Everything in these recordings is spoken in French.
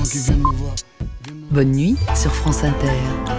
Bonne nuit sur France Inter.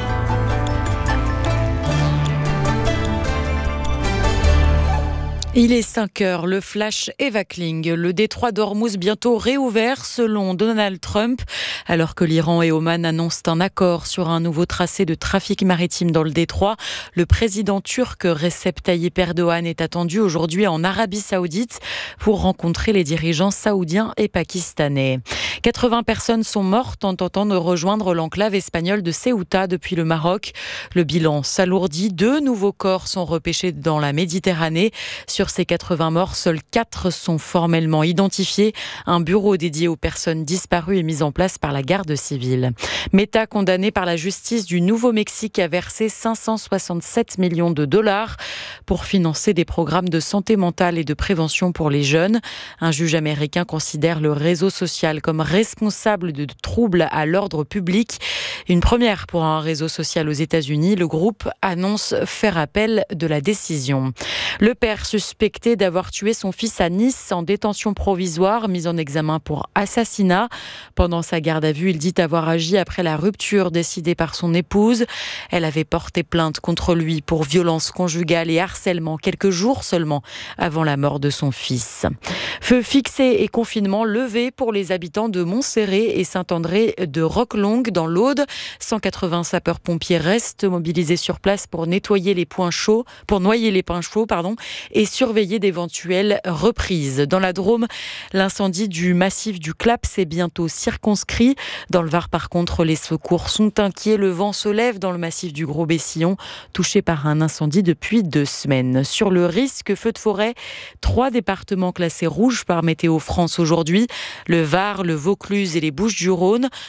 Il est 5h, le flash Eva Kling. Le détroit d'Ormuz bientôt réouvert selon Donald Trump. Alors que l'Iran et Oman annoncent un accord sur un nouveau tracé de trafic maritime dans le détroit, le président turc Recep Tayyip Erdogan est attendu aujourd'hui en Arabie Saoudite pour rencontrer les dirigeants saoudiens et pakistanais. 80 personnes sont mortes en tentant de rejoindre l'enclave espagnole de Ceuta depuis le Maroc. Le bilan s'alourdit. 2 nouveaux corps sont repêchés dans la Méditerranée. Sur ces 80 morts, seuls 4 sont formellement identifiés. Un bureau dédié aux personnes disparues est mis en place par la garde civile. Meta, condamné par la justice du Nouveau-Mexique, a versé 567 millions de dollars pour financer des programmes de santé mentale et de prévention pour les jeunes. Un juge américain considère le réseau social comme responsable de troubles à l'ordre public. Une première pour un réseau social aux États-Unis. Le groupe annonce faire appel de la décision. Le père suspecté d'avoir tué son fils à Nice en détention provisoire, mis en examen pour assassinat. Pendant sa garde à vue, il dit avoir agi après la rupture décidée par son épouse. Elle avait porté plainte contre lui pour violence conjugale et harcèlement quelques jours seulement avant la mort de son fils. Feu fixé et confinement levé pour les habitants de Montserrat et Saint-André de Roquelongue dans l'Aude. 180 sapeurs-pompiers restent mobilisés sur place pour noyer les points chauds, et surveiller d'éventuelles reprises. Dans la Drôme, l'incendie du massif du Clap s'est bientôt circonscrit. Dans le Var, par contre, les secours sont inquiets. Le vent se lève dans le massif du Gros-Bessillon, touché par un incendie depuis 2 semaines. Sur le risque feu de forêt, 3 départements classés rouges par Météo France aujourd'hui. Le Var, le Vaucluse et les Bouches-du-Rhône.